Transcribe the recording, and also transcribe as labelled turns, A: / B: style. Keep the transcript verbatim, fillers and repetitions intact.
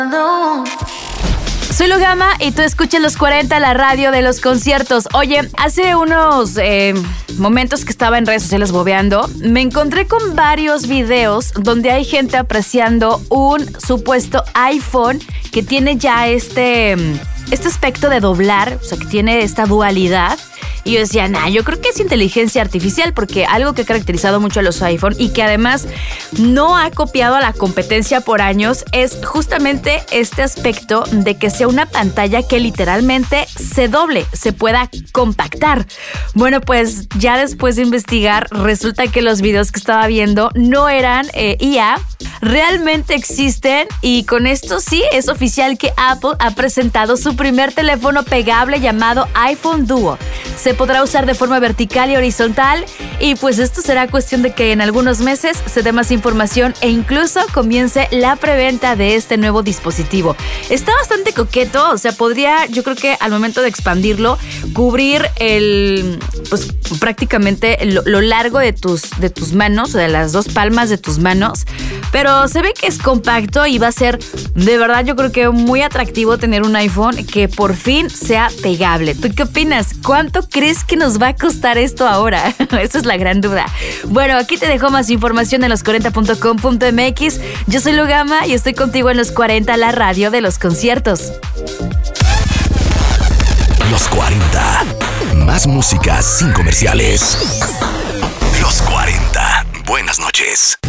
A: Soy Lu Gama y tú escuchas Los cuarenta, la radio de los conciertos. Oye, hace unos eh, momentos que estaba en redes sociales bobeando, me encontré con varios videos donde hay gente apreciando un supuesto iPhone que tiene ya este, este aspecto de doblar, o sea, que tiene esta dualidad. Y yo decía, nah, yo creo que es inteligencia artificial, porque algo que ha caracterizado mucho a los iPhone y que además no ha copiado a la competencia por años es justamente este aspecto de que sea una pantalla que literalmente se doble, se pueda compactar. Bueno, pues ya después de investigar, resulta que los videos que estaba viendo no eran eh, I A, realmente existen, y con esto sí es oficial que Apple ha presentado su primer teléfono pegable llamado iPhone Duo. Se podrá usar de forma vertical y horizontal, y pues esto será cuestión de que en algunos meses se dé más información e incluso comience la preventa de este nuevo dispositivo. Está bastante coqueto, o sea, podría, yo creo que al momento de expandirlo, cubrir el, pues prácticamente lo, lo largo de tus, de tus manos, o de las dos palmas de tus manos, pero se ve que es compacto y va a ser, de verdad, yo creo que muy atractivo tener un iPhone que por fin sea pegable. ¿Tú qué opinas? ¿Cuánto crees que nos va a costar esto ahora? Esa es la gran duda. Bueno, aquí te dejo más información en los cuarenta punto com punto m x. Yo soy Lu Gama y estoy contigo en Los cuarenta, la radio de los conciertos.
B: Los cuarenta. Más música sin comerciales. Los cuarenta. Buenas noches.